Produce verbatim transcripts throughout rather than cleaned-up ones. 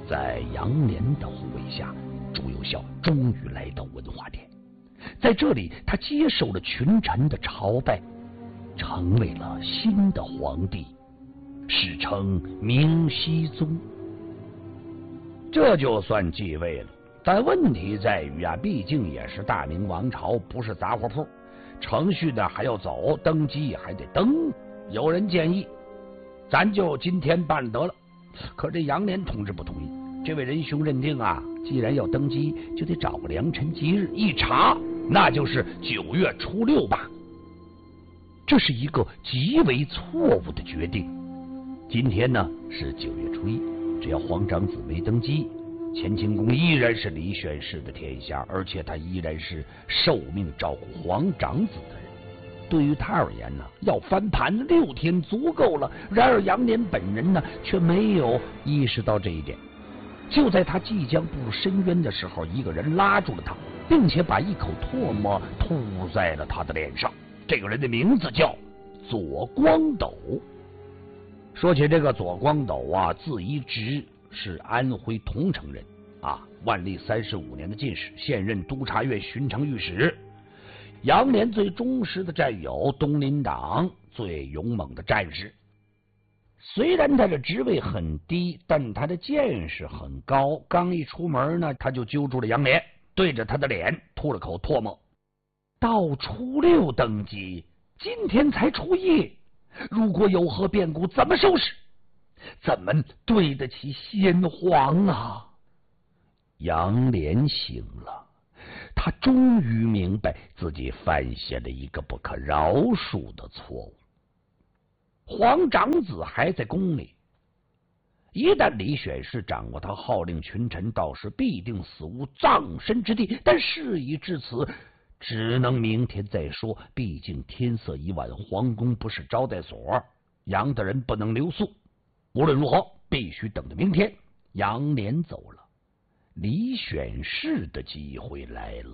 在杨连的护卫下，朱由校终于来到文华殿。在这里，他接受了群臣的朝拜，成为了新的皇帝，史称明熹宗。这就算继位了，但问题在于啊，毕竟也是大明王朝，不是杂货铺，程序呢还要走，登基还得登。有人建议，咱就今天办得了。可这杨连同志不同意，这位仁兄认定啊，既然要登基，就得找个良辰吉日，一查那就是九月初六吧。这是一个极为错误的决定。今天呢是九月初一，只要皇长子没登基，乾清宫依然是李选侍的天下，而且他依然是受命照顾皇长子的人。对于他而言呢，要翻盘六天足够了。然而杨连本人呢，却没有意识到这一点。就在他即将步入深渊的时候，一个人拉住了他，并且把一口唾沫吐在了他的脸上。这个人的名字叫左光斗。说起这个左光斗啊，字一直，是安徽桐城人啊，万历三十五年的进士，现任督察院巡城御史。杨连最忠实的战友，东林党最勇猛的战士。虽然他的职位很低，但他的见识很高。刚一出门呢，他就揪住了杨连，对着他的脸吐了口唾沫。到初六登基，今天才初一，如果有何变故，怎么收拾？怎么对得起先皇啊？杨连醒了，他终于明白自己犯下了一个不可饶恕的错误。皇长子还在宫里，一旦李选侍掌握他号令群臣，到时必定死无葬身之地。但事已至此，只能明天再说。毕竟天色已晚，皇宫不是招待所，杨大人不能留宿。无论如何，必须等到明天。杨连走了，李选侍的机会来了。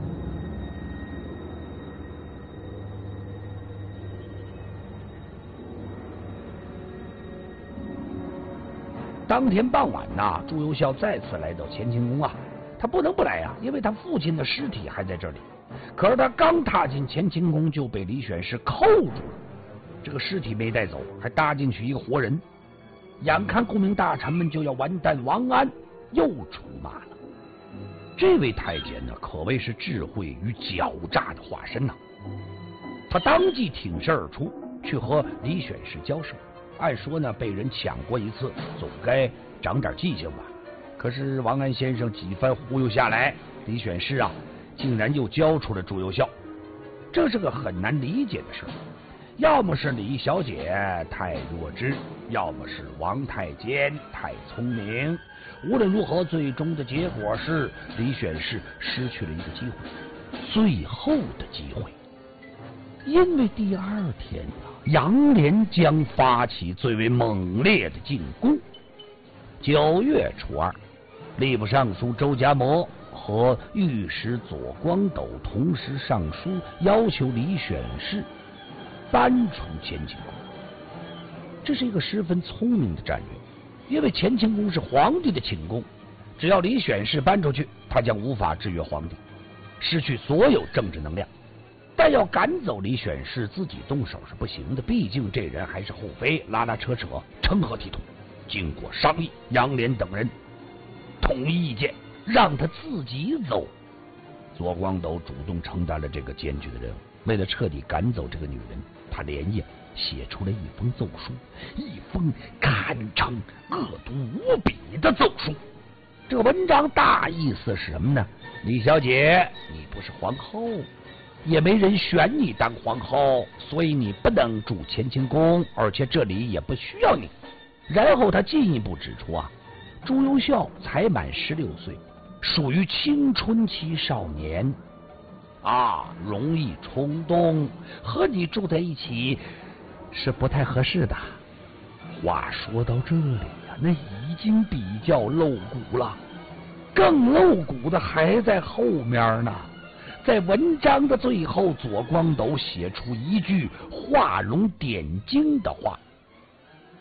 当天傍晚呐，朱由校再次来到乾清宫啊，他不能不来啊，因为他父亲的尸体还在这里。可是他刚踏进乾清宫，就被李选侍扣住了。这个尸体没带走，还搭进去一个活人。眼看顾命大臣们就要完蛋，王安又出马了。这位太监呢，可谓是智慧与狡诈的化身呐、啊。他当即挺身而出，去和李选侍交手。按说呢，被人抢过一次，总该长点记性吧。可是王安先生几番忽悠下来，李选侍啊，竟然又交出了朱由校。这是个很难理解的事，要么是李小姐太弱智，要么是王太监太聪明。无论如何，最终的结果是李选侍失去了一个机会，最后的机会。因为第二天啊，杨连将发起最为猛烈的进攻。九月初二，吏部尚书周家模和御史左光斗同时上书，要求李选侍搬出乾清宫。这是一个十分聪明的战略，因为乾清宫是皇帝的寝宫，只要李选侍搬出去，他将无法制约皇帝，失去所有政治能量。但要赶走李选侍，自己动手是不行的，毕竟这人还是后妃，拉拉扯扯，成何体统？经过商议，杨连等人统一意见，让他自己走。左光斗主动承担了这个艰巨的任务。为了彻底赶走这个女人，他连夜写出了一封奏书，一封堪称恶毒无比的奏书。这个文章大意思是什么呢？李小姐，你不是皇后，也没人选你当皇后，所以你不能住乾清宫，而且这里也不需要你。然后他进一步指出啊，朱由校才满十六岁，属于青春期少年啊，容易冲动，和你住在一起是不太合适的。话说到这里啊，那已经比较露骨了，更露骨的还在后面呢。在文章的最后，左光斗写出一句画龙点睛的话：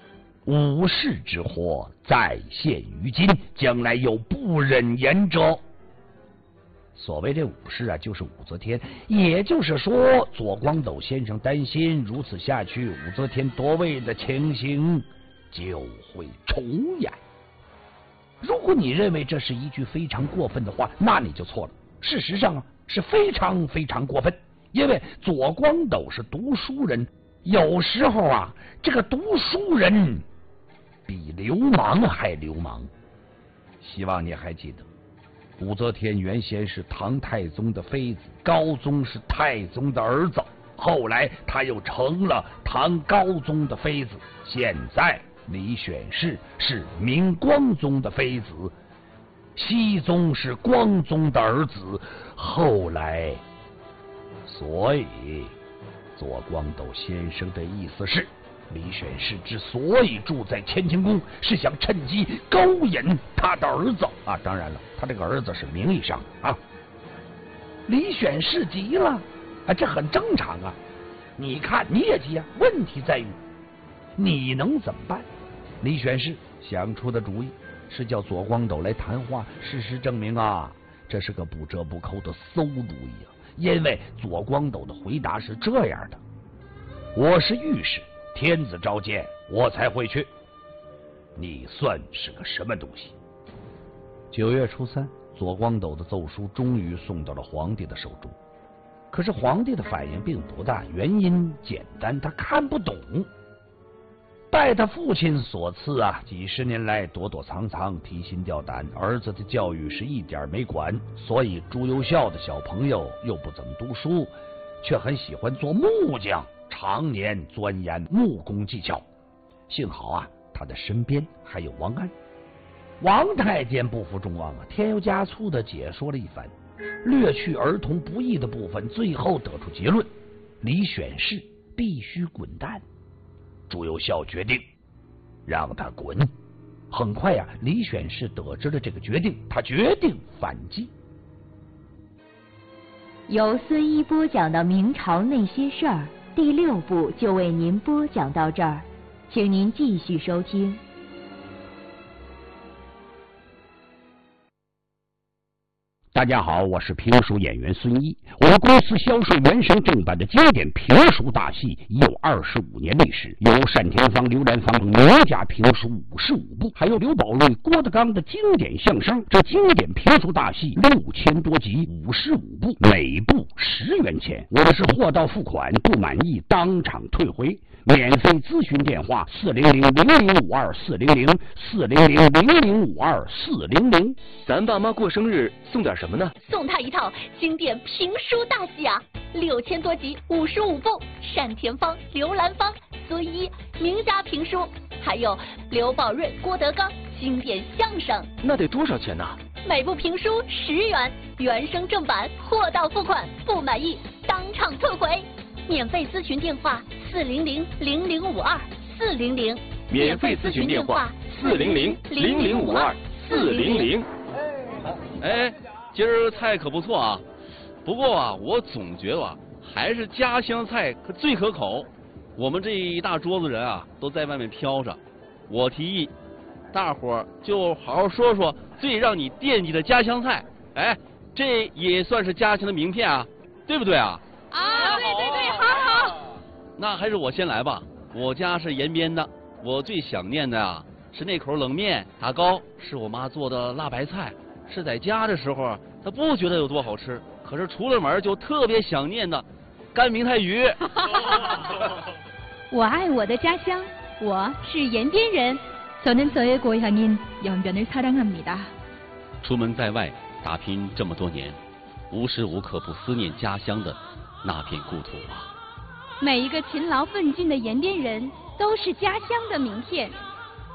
武士之祸再现于今，将来有不忍言者。所谓这武士啊，就是武则天。也就是说，左光斗先生担心如此下去，武则天夺位的情形就会重演。如果你认为这是一句非常过分的话，那你就错了。事实上啊，是非常非常过分。因为左光斗是读书人，有时候啊，这个读书人比流氓还流氓。希望你还记得，武则天原先是唐太宗的妃子，高宗是太宗的儿子，后来他又成了唐高宗的妃子，现在李选侍是明光宗的妃子，熹宗是光宗的儿子，后来，所以左光斗先生的意思是，李选侍之所以住在乾清宫，是想趁机勾引他的儿子啊！当然了，他这个儿子是名义上的啊。李选侍急了啊，这很正常啊。你看你也急啊，问题在于你能怎么办？李选侍想出的主意是叫左光斗来谈话。事实证明啊，这是个不折不扣的馊主意啊！因为左光斗的回答是这样的：我是御史，天子召见我才会去，你算是个什么东西？九月初三，左光斗的奏书终于送到了皇帝的手中。可是皇帝的反应并不大，原因简单，他看不懂。拜他父亲所赐啊，几十年来躲躲藏藏，提心吊胆，儿子的教育是一点没管，所以朱由校的小朋友又不怎么读书，却很喜欢做木匠，常年钻研木工技巧。幸好啊，他的身边还有王安。王太监不负众望啊，添油加醋的解说了一番，略去儿童不宜的部分，最后得出结论：李选侍必须滚蛋。朱由校决定让他滚。很快呀、啊，李选侍得知了这个决定，他决定反击。 由孙一播讲的明朝那些事儿第六部就为您播讲到这儿，请您继续收听。 大家好，我是评书演员孙一。我们公司销售原声正版的经典评书大戏已有二十五年历史，有单田芳、刘兰芳名家评书五十五部，还有刘宝瑞、郭德纲的经典相声。这经典评书大戏六千多集，五十五部，每部十元钱。我的是货到付款，不满意当场退回。免费咨询电话：四零零零零五二四零零四零零零零五二四零零。 咱爸妈过生日送点什么呢？ 送他一套经典评书大戏啊，六千多集，五十五部，单田芳、刘兰芳、孙一名家评书，还有刘宝瑞、郭德纲经典相声。 那得多少钱呢？ 每部评书十元，原声正版，货到付款，不满意当场退回。免费咨询电话：四零零零零五二四零零。 免费咨询电话：四零零零零五二四零零。 哎，今儿菜可不错啊，不过啊，我总觉得啊，还是家乡菜可最可口。我们这一大桌子人啊，都在外面飘着。我提议，大伙儿就好好说说最让你惦记的家乡菜。哎，这也算是家乡的名片啊，对不对啊？ 啊，对对对，好好。 那还是我先来吧。我家是延边的，我最想念的啊是那口冷面，打糕是我妈做的辣白菜。是在家的时候，她不觉得有多好吃，可是出了门就特别想念的干明太鱼。 我爱我的家乡，我是延边人。저는 저의 고향인 연변을 사랑합니다. 出门在外打拼这么多年，无时无刻不思念家乡的那片故土啊。 每一个勤劳奋进的延边人都是家乡的名片。